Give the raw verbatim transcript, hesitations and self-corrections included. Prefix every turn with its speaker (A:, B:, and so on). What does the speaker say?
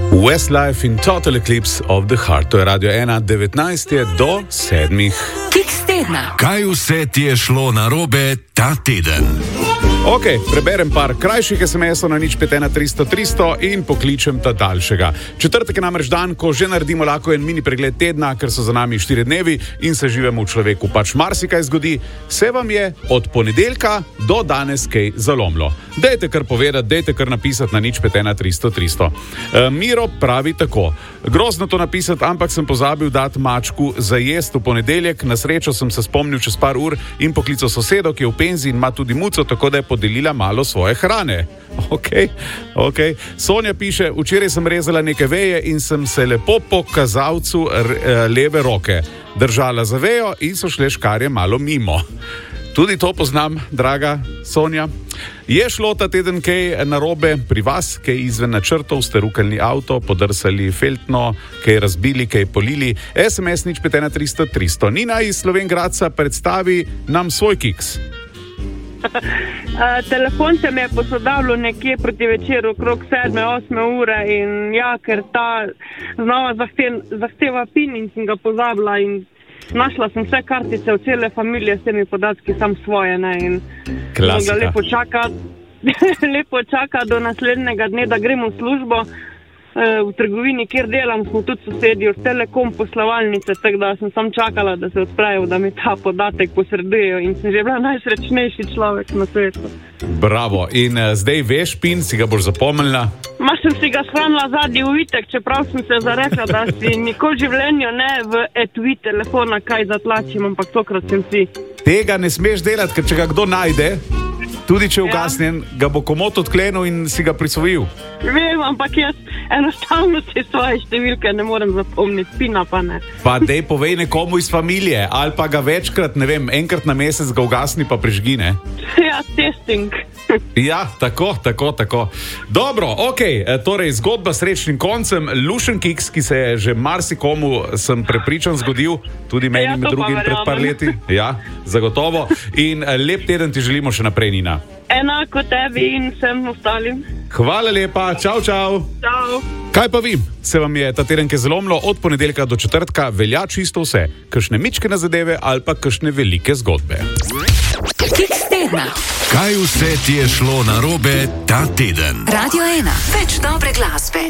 A: Westlife in Total Eclipse of the Heart. To je Radio ena, devetnajst je do sedmih.
B: Kiks tedna.
C: Kaj vse ti je šlo narobe ta teden?
A: Ok, preberem par krajših es em esov na nič pet ena tristo tristo in pokličem ta daljšega. Četrtek je namreč dan, ko že naredimo lahko en mini pregled tedna, ker so za nami štiri dnevi in se živemo v človeku pač marsikaj zgodi. Se vam je od ponedeljka do danes kaj zalomilo? Dejte kar povedati, dejte kar napisati na nič pet ena tristo tristo. E, Miro pravi tako. Grozno to napisati, ampak sem pozabil dati mačku za jest v ponedeljek. Na srečo sem se spomnil čez par ur in poklical sosedo, ki je v penziji in ima tudi muco, tako da je podelila malo svoje hrane. Ok, ok. Sonja piše, včeraj sem rezala neke veje in sem se lepo po kazalcu leve roke držala za vejo in so šle škarje malo mimo. Tudi to poznam, draga Sonja. Je šlo ta teden kaj narobe pri vas, kaj izven načrtov, ste rukali avto, podrsali feltno, kaj razbili, kaj polili? es em es nič pet ena tristo tristo. Nina iz Slovenj Gradca, predstavi nam svoj kiks.
D: Uh, telefon se mi je posodavljal nekje proti večeru, okrog sedme, osme ure in ja, ker ta znova zahtev, zahteva pin in sem ga pozabila in našla sem vse kartice v cele familije s temi podatki, sam svoje, ne, in
A: Klasika.
D: lepo čaka, lepo čaka do naslednjega dne, da gremo v službo. V trgovini, kjer delam, smo tudi sosedi od Telekom poslovalnice, tako da sem sam čakala, da se odprejo, da mi ta podatek posredujejo in sem že bila najsrečnejši človek na svetu.
A: Bravo. In uh, zdaj veš pin, si ga boš zapomnila?
D: Ma sem si ga shranila zadnji v itek, čeprav sem se zarekla, da si nikoli v življenju ne v etui telefona kaj zatlačim, ampak tokrat sem si.
A: Tega ne smeš delati, ker če ga kdo najde, tudi če je ugasnjen, ja, ga bo komot odklenil in si ga prisvojil.
D: Vem, ampak jaz enostavno si svoje številke ne morem zapomniti, pina pa ne.
A: Pa dej povej nekomu iz familije, ali pa ga večkrat, ne vem, enkrat na mesec ga ugasni pa prižgi, ne?
D: Ja, testing.
A: Ja, tako, tako, tako. Dobro, ok, torej zgodba s srečnim koncem, lušen kiks, ki se je že marsikomu, sem prepričan, zgodil, tudi meni
D: Ja,
A: med
D: to pa
A: drugim pred par
D: verjamem.
A: leti. Ja, zagotovo. In eh, lep teden ti želimo še naprej, Nina.
D: Enako tebi in vsem ostalim.
A: Hvala lepa, čau, čau.
D: Čau.
A: Kaj pa vi? Se vam je ta teden kaj zalomilo? Od ponedeljka do četrtka velja čisto vse. Kakšne mičkene zadeve ali pa kakšne velike zgodbe.
B: Kiks tedna.
C: Kaj vse ti je šlo narobe ta teden?
B: Radio ena. Več dobre glasbe.